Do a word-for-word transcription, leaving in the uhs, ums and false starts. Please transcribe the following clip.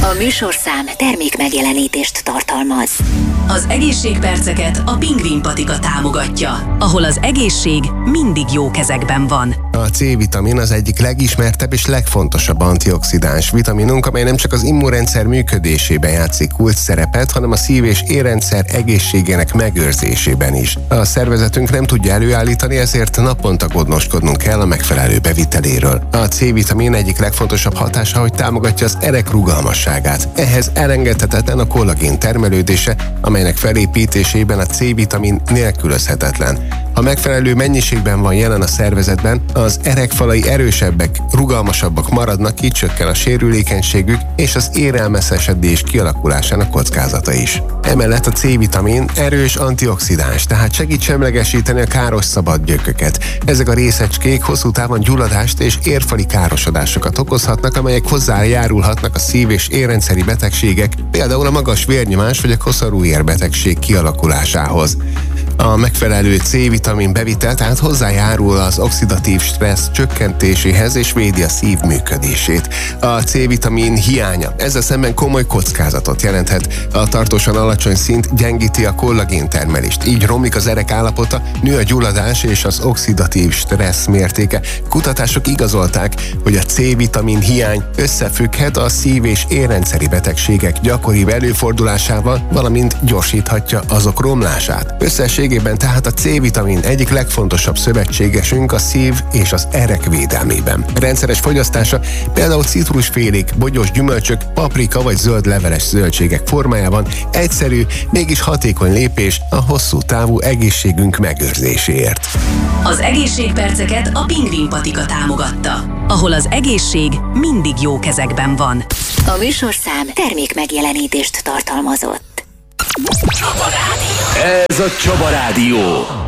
A műsorszám termék megjelenítést tartalmaz. Az egészségperceket a Pingvin patika támogatja, ahol az egészség mindig jó kezekben van. A C-vitamin az egyik legismertebb és legfontosabb antioxidáns vitaminunk, amely nem csak az immunrendszer működésében játszik kulcs szerepet, hanem a szív- és érrendszer egészségének megőrzésében is. A szervezetünk nem tudja előállítani, ezért naponta gondoskodnunk kell a megfelelő beviteléről. A C-vitamin egyik legfontosabb hatása, hogy támogatja az erek rugalmasságát. Ehhez elengedhetetlen a kollagén termelődése, amelynek felépítésében a C-vitamin nélkülözhetetlen. Ha megfelelő mennyiségben van jelen a szervezetben, az erekfalai erősebbek, rugalmasabbak maradnak, így csökken a sérülékenységük és az érelmeszesedés kialakulásának kockázata is. Emellett a C-vitamin erős antioxidáns, tehát segít semlegesíteni a káros szabadgyököket. Ezek a részecskék hosszú távon gyulladást és érfali károsodásokat okozhatnak, amelyek hozzájárulhatnak a szív- és érrendszeri betegségek, például a magas vérnyomás vagy a koszorúérbetegség kialakulásához. A megfelelő C-vitamin bevitel tehát hozzájárul az oxidatív stressz csökkentéséhez és védi a szív működését. A C-vitamin hiánya ezzel szemben komoly kockázatot jelenthet. A tartósan alacsony szint gyengíti a kollagén termelést, így romlik az erek állapota, nő a gyulladás és az oxidatív stressz mértéke. Kutatások igazolták, hogy a C-vitamin hiány összefügghet a szív- és érrendszeri betegségek gyakoribb előfordulásával, valamint gyorsíthatja azok romlását. Összességében tehát a C-vitamin egyik legfontosabb szövetségesünk a szív- és az erek védelmében. Rendszeres fogyasztása például citrusfélék, bogyós gyümölcsök, paprika vagy zöld leveles zöldségek formájában egyszerű, mégis hatékony lépés a hosszú távú egészségünk megőrzéséért. Az egészségperceket a Pingvin patika támogatta, ahol az egészség mindig jó kezekben van. A műsorszám termék megjelenítést tartalmazott. Ez a Csaba Rádió.